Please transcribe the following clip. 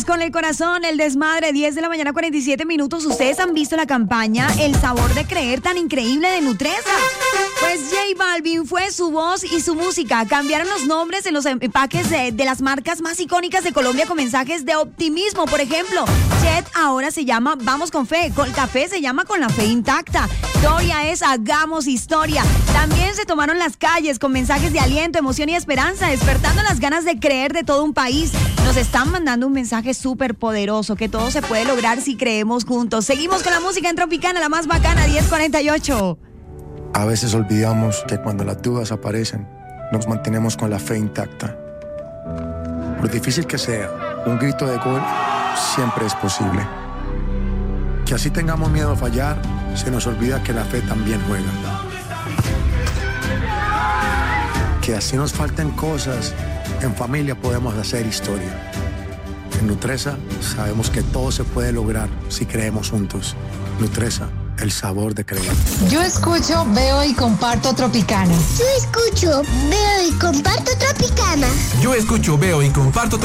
Viernes con el corazón, el desmadre, 10 de la mañana, 47 minutos. Ustedes han visto la campaña El sabor de creer tan increíble de Nutresa. Pues J Balvin fue su voz y su música. Cambiaron los nombres en los empaques de las marcas más icónicas de Colombia con mensajes de optimismo. Por ejemplo, Jet ahora se llama Vamos con Fe. Café se llama Con la Fe Intacta. Doria es Hagamos Historia. También se tomaron las calles con mensajes de aliento, emoción y esperanza, despertando las ganas de creer de todo un país. Nos están mandando un mensaje súper poderoso, que todo se puede lograr si creemos juntos. Seguimos con la música en Tropicana, la más bacana, 10:48. A veces olvidamos que cuando las dudas aparecen, nos mantenemos con la fe intacta. Por difícil que sea, un grito de gol siempre es posible. Que así tengamos miedo a fallar, se nos olvida que la fe también juega. Que así nos falten cosas, en familia podemos hacer historia. En Nutresa sabemos que todo se puede lograr si creemos juntos. Nutresa, el sabor de creer. Yo escucho, veo y comparto Tropicana. Yo escucho, veo y comparto Tropicana. Yo escucho, veo y comparto